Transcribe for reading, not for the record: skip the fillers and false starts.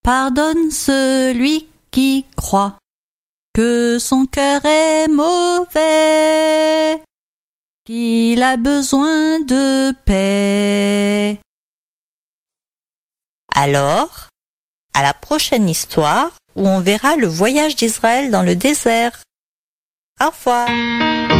pardonne celui qui croit que son cœur est mauvais, qu'il a besoin de paix. Alors, à la prochaine histoire où on verra le voyage d'Israël dans le désert. Au revoir.